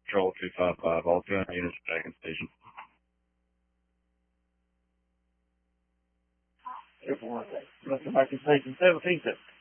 Patrol 255, all 200 units back in station. Listen, back in station 17 sir.